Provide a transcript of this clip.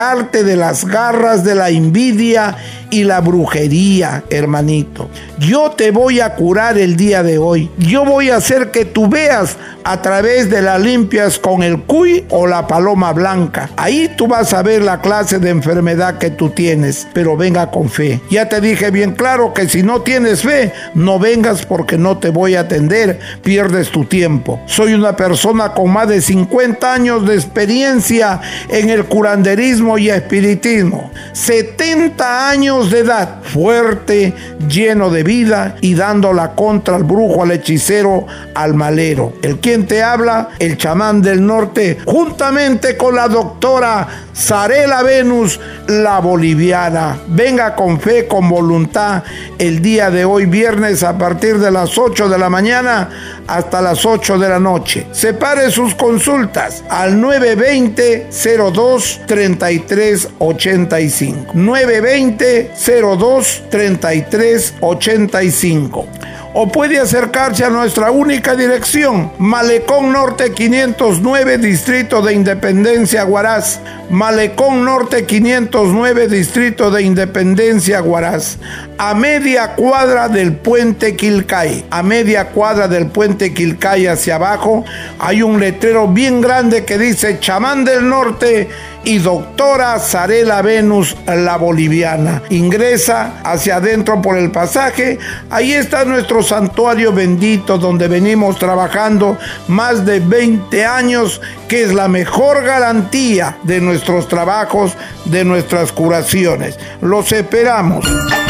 de las garras de la envidia y la brujería, hermanito. Yo te voy a curar el día de hoy. Yo voy a hacer que tú veas a través de las limpias con el cuy o la paloma blanca. Ahí tú vas a ver la clase de enfermedad que tú tienes, pero venga con fe. Ya te dije bien claro que si no tienes fe, no vengas porque no te voy a atender, pierdes tu tiempo. Soy una persona con más de 50 años de experiencia en el curanderismo y espiritismo. 70 años de edad, fuerte, lleno de vida y dando la contra al brujo, al hechicero, al malero. El quien te habla, el chamán del norte, juntamente con la doctora Zarela Venus, la boliviana. Venga con fe, con voluntad, el día de hoy, viernes, a partir de las 8 de la mañana hasta las 8 de la noche. Separe sus consultas al 920-02-3385. 920-02-3385. O puede acercarse a nuestra única dirección, Malecón Norte 509, Distrito de Independencia, Huaraz. Malecón Norte 509, Distrito de Independencia, Huaraz. A media cuadra del puente Quilcay. A media cuadra del puente Quilcay hacia abajo hay un letrero bien grande que dice Chamán del Norte y doctora Zarela Venus, la boliviana. Ingresa hacia adentro por el pasaje. Ahí está nuestro santuario bendito donde venimos trabajando más de 20 años, que es la mejor garantía de nuestros trabajos, de nuestras curaciones. Los esperamos.